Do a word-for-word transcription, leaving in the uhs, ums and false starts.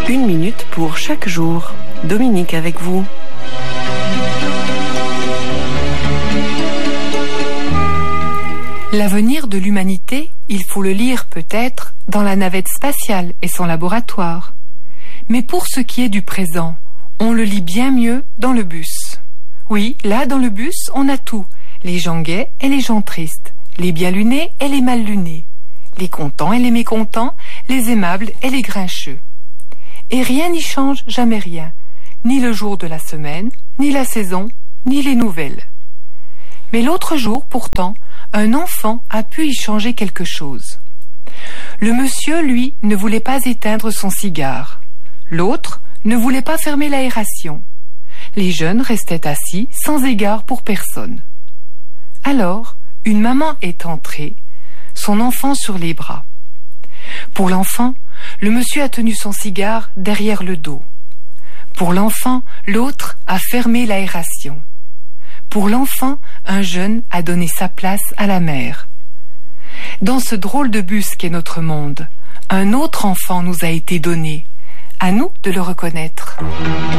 Une minute pour chaque jour. Dominique avec vous. L'avenir de l'humanité, il faut le lire peut-être dans la navette spatiale et son laboratoire. Mais pour ce qui est du présent, on le lit bien mieux dans le bus. Oui, là dans le bus, on a tout. Les gens gais et les gens tristes, les bien lunés et les mal lunés, les contents et les mécontents, les aimables et les grincheux. Et rien n'y change jamais rien, ni le jour de la semaine, ni la saison, ni les nouvelles. Mais l'autre jour, pourtant, un enfant a pu y changer quelque chose. Le monsieur, lui, ne voulait pas éteindre son cigare. L'autre ne voulait pas fermer l'aération. Les jeunes restaient assis, sans égard pour personne. Alors, une maman est entrée, son enfant sur les bras. Pour l'enfant, le monsieur a tenu son cigare derrière le dos. Pour l'enfant, l'autre a fermé l'aération. Pour l'enfant, un jeune a donné sa place à la mère. Dans ce drôle de bus qu'est notre monde, un autre enfant nous a été donné. À nous de le reconnaître.